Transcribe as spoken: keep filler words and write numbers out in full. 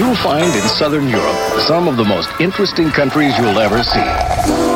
you'll find in Southern Europe some of the most interesting countries you'll ever see.